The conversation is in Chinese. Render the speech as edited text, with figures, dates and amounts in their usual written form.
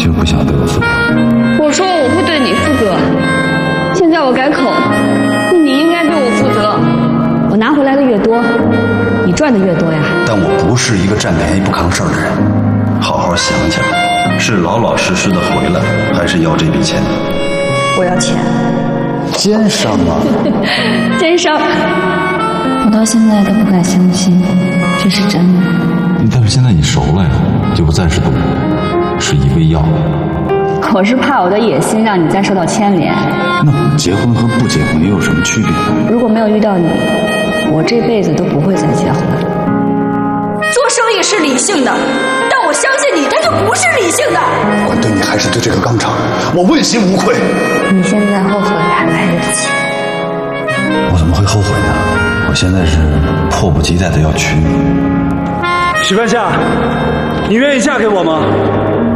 就不想对我负责。 我说我会对你负责，现在我改口，你应该对我负责。我拿回来的越多，你赚的越多呀。 但我不是一个占便宜不扛事儿的人，好好想想，是老老实实的回来，还是要这笔钱？ 我要钱。 奸商啊！ 奸商！ 我到现在都不敢相信这是真的。 但是现在你熟了呀，就不再是赌，是一味药。 我是怕我的野心让你再受到牵连。 那结婚和不结婚又有什么区别？ 如果没有遇到你，我这辈子都不会再结婚。 做生意是理性的，但我相信你，它就不是理性的。 不管对你还是对这个钢厂，我问心无愧。 你现在后悔还来得及。 我怎么会后悔呢？我现在是迫不及待的要娶你。 许半夏，你愿意嫁给我吗？